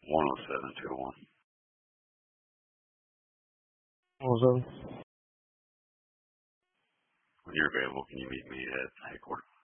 107-201. Awesome. When you're available, can you meet me at headquarters?